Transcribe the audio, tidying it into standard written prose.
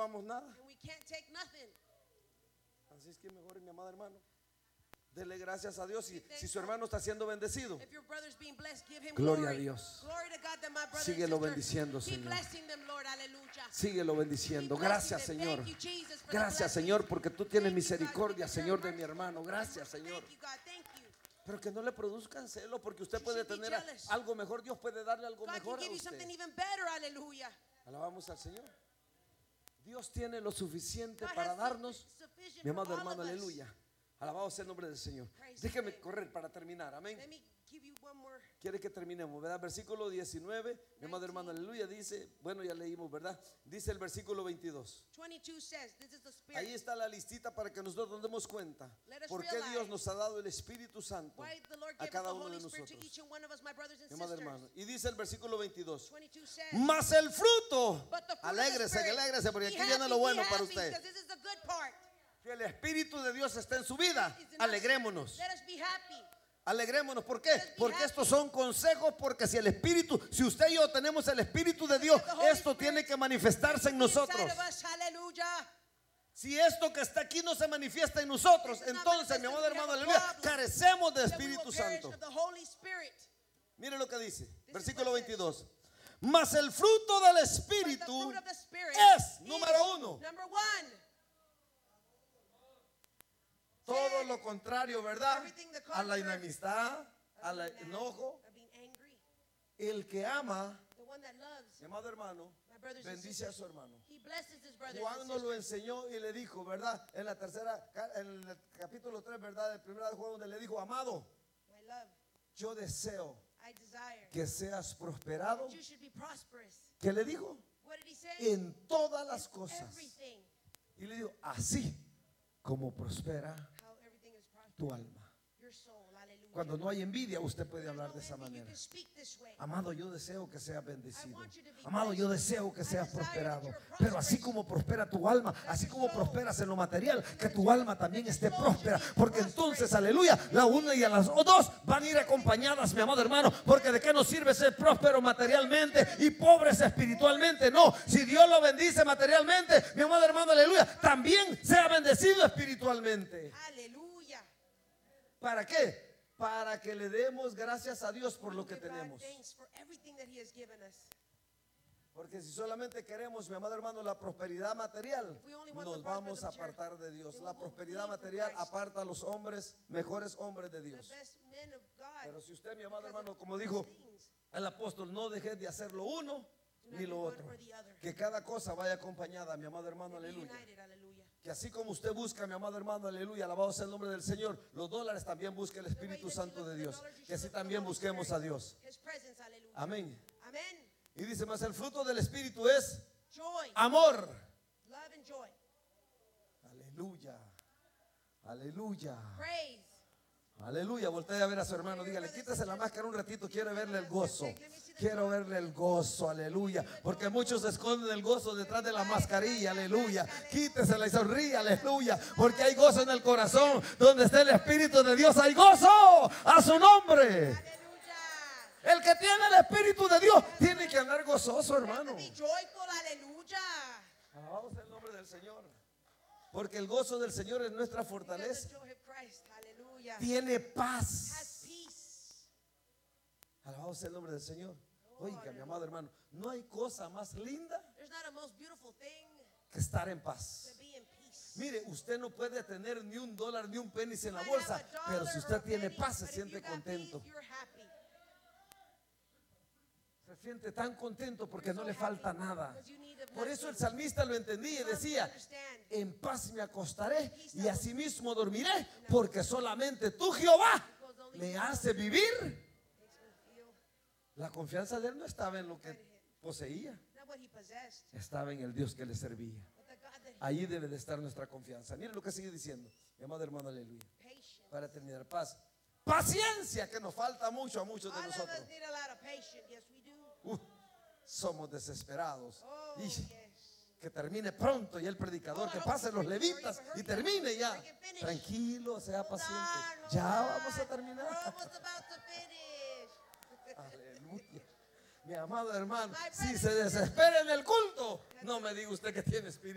llevamos nada. and we can't take nothing. Así es que mejor, mi amado hermano, dele gracias a Dios. Y si su hermano está siendo bendecido, If your brother's being blessed, give him gloria a glory. Dios. Glory to God that my brother Síguelo and sister, bendiciendo, keep Señor. blessing them, Lord. Hallelujah. Síguelo bendiciendo. Keep blessing Gracias, them. Señor. Thank you, Jesus, for the Gracias, blessings. Señor, porque tú tienes Thank you, God, misericordia, because you're Señor, de mi merciful. hermano. Gracias, Señor. Thank you, God. Thank you. Pero que no le produzcan celo, porque usted You puede should be tener jealous. algo mejor. Dios puede darle algo God mejor can a give you something usted. even better. Hallelujah. Alabamos al Señor. Dios tiene lo suficiente God para has darnos, sufficient mi for amado all hermano, of us. aleluya. Alabado sea el nombre del Señor. Praise Déjeme His name. correr para terminar, amén. Let me give you one more. Quiere que terminemos, ¿verdad? Versículo 19, mi amado hermano, aleluya, dice, bueno, ya leímos, ¿verdad? Dice el versículo 22. 22 says, this is the Spirit. Ahí está la listita para que nosotros nos demos cuenta Let us por qué realize Dios nos ha dado el Espíritu Santo Why the Lord a gave us cada the uno de Holy Spirit to nosotros, each and one of us, my brothers and mi amado sisters. hermano. Y dice el versículo 22, 22 says, mas el fruto, but the fruit of the alégrese, Spirit, alégrese, porque be aquí viene happy, lo be bueno para happy, usted. because this is the good part. Que el Espíritu de Dios está en su vida, Is in us. alegrémonos. Let us be happy. Alegrémonos, ¿por qué? Let us be Porque happy. estos son consejos, porque si el Espíritu, si usted y yo tenemos el Espíritu de Dios, The Holy esto Spirit tiene que manifestarse en be inside nosotros. of us. Hallelujah. Si esto que está aquí no se manifiesta en nosotros, This is not entonces, mi manifested, amado we hermano, have a aleluya, problem. carecemos de That we Espíritu will perish Santo. of the Holy Spirit. Mire lo que dice, is versículo what it 22. Mas el fruto del But the Espíritu fruit of the Spirit es, número uno, number one. todo lo contrario, ¿verdad? Everything the A la contrary. enemistad, al enojo. Of being angry. El que ama, The one that loves mi amado hermano, my brothers and bendice a sisters. su hermano. He blesses his brothers Juan and nos lo sisters. enseñó y le dijo, ¿verdad? En la tercera, en el capítulo 3, ¿verdad? El primero de Juan, donde le dijo, amado, My love, yo deseo I desire que seas prosperado. that you should be prosperous. ¿Qué le dijo? What did he say? En todas las cosas. Everything. Y le dijo, así como prospera How everything is prosperous. tu alma. Your soul. Hallelujah. Cuando no hay envidia, usted puede There's hablar no de esa envy, you manera. can speak this way. Amado, yo deseo que seas bendecido. I want you to be Amado, yo blessed. deseo que I seas desire that prosperado. you're Pero así prosperous. como prospera tu alma, así your como soul. prosperas en lo material, que tu alma también That esté your soul should próspera. be Porque prosperous. entonces, aleluya, la una y a las dos van a ir acompañadas, mi amado hermano. Porque de qué nos sirve ser próspero materialmente y pobres espiritualmente. No, si Dios lo bendice materialmente, mi amado hermano, aleluya, también sea bendecido espiritualmente. Hallelujah. ¿Para qué? Para que le demos gracias a Dios por lo que Give God tenemos. thanks for everything that he has given us. Porque si solamente queremos, mi amado hermano, la prosperidad material, If we only want nos the vamos a prosperity of the apartar de Dios. then La we will prosperidad flee from material Christ. aparta a los hombres, mejores hombres de The Dios. best men of God. Pero si usted, mi amado because hermano, of como these dijo things. el apóstol, no dejes de hacer lo uno Do not ni do lo one otro. or the other. Que cada cosa vaya acompañada, mi amado hermano, Be aleluya. united, hallelujah. Que así como usted busca, mi amado hermano, aleluya, alabado sea el nombre del Señor, los dólares también busque el The way Espíritu that you Santo look de for the Dios. dollars, you Que así should look for the también Holy busquemos Spirit. a Dios. His presence, hallelujah. Amén. Amen. Y dice más, el fruto del Espíritu es Joy, amor. love and joy. Aleluya. Aleluya. Praise. Aleluya. Voltea a ver a su hermano. Dígale, quítase la máscara un ratito. Quiero verle el gozo. Quiero verle el gozo. Aleluya. Porque muchos esconden el gozo detrás de la mascarilla. Aleluya. Quítesela y sonríe. Aleluya. Porque hay gozo en el corazón. Donde está el Espíritu de Dios, hay gozo. A su nombre. Hallelujah. El que tiene el Espíritu de Dios tiene que andar gozoso, hermano. Be joyful, hallelujah. Alabado sea el nombre del Señor. Porque el gozo del Señor es nuestra Because fortaleza. the joy of Christ, hallelujah. Tiene paz. Has peace. Alabado sea el nombre del Señor. Oiga, mi amado hermano, no hay cosa más linda There's not a most beautiful thing que estar en paz. to be in peace. Mire, usted no puede tener ni un dólar ni un penny en la You might bolsa, have a pero dollar si or usted a tiene penny, paz, se but if siente you got contento. peace, you're happy. Se siente tan contento porque no le falta nada. Because you need a Por eso el blessing. salmista lo entendía y Psalms decía, understand. en paz me acostaré y asimismo dormiré, porque solamente tú, Jehová, me hace vivir. Makes me feel La confianza de él no estaba en lo que poseía, not what he possessed, estaba en el Dios que le servía. but the God that he Allí debe de estar nuestra confianza. Mire lo que sigue diciendo, mi amado hermano, aleluya. patient. Para terminar, paz. Paciencia, que nos falta mucho a muchos de All of nosotros. us need a lot of patience. Yes, we do. Somos desesperados. Oh, Y yes. que termine pronto y el predicador, que pasen los levitas y termine ya. Tranquilo, sea paciente. Ya vamos a We're terminar. almost about to finish. Aleluya. Mi amado hermano, si se desespera en el culto, no me diga usted que tiene espíritu.